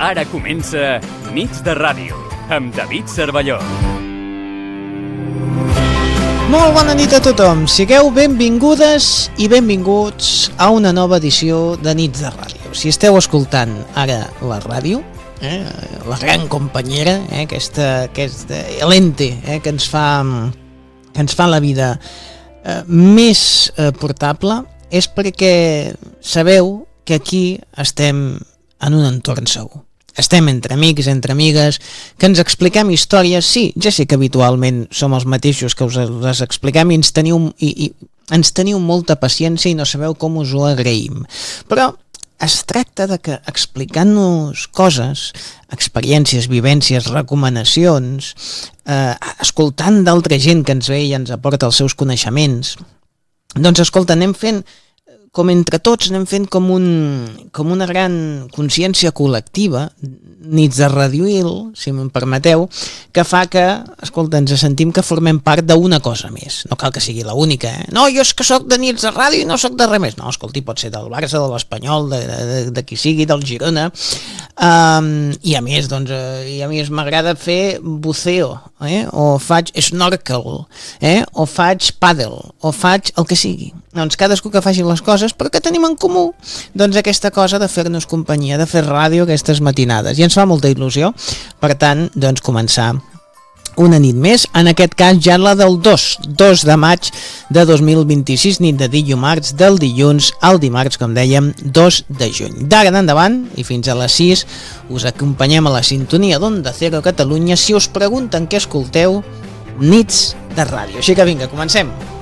Ara comença Nits de Ràdio, amb David Cervelló. Molt bona nit a tothom, sigueu benvingudes i benvinguts a una nova edició de Nits de Ràdio. Si esteu escoltant ara la ràdio, la gran companyera, aquesta lente que ens fa la vida més portable, és perquè sabeu que aquí estem en un entorn segur. Estem entre amics, entre amigues, que ens expliquem històries. Sí, ja sé que habitualment som els mateixos que us les expliquem i ens teniu molta paciència i no sabeu com us ho agraïm. Però es tracta de que explicant-nos coses, experiències, vivències, recomanacions, escoltant d'altra gent que ens ve i ens aporta els seus coneixements, doncs escolta, anem fent com entre tots, anem fent com una gran consciència col·lectiva, nits de radioil, si me'n permeteu, que fa que, escolta, ens sentim que formem part d'una cosa més. No cal que sigui l'única, No, jo és que sóc de nits de ràdio i no sóc de res més. No, escolti, pot ser del Barça, de l'Espanyol, de qui sigui, del Girona. I a més, doncs, m'agrada fer buceo, o faig snorkel, o faig pàdel, o faig el que sigui. Doncs cadascú que faci les coses, però que tenim en comú doncs aquesta cosa de fer-nos companyia, de fer ràdio aquestes matinades, i ens fa molta il·lusió. Per tant, doncs començar una nit més, en aquest cas ja la del 2 de maig de 2026, nit de dimarts, del dilluns al dimarts, com dèiem, 2 de juny. D'ara en endavant, i fins a les 6, us acompanyem a la sintonia d'Onda Cero Catalunya. Si us pregunten què escolteu, Nits de Ràdio. Així que vinga, comencem.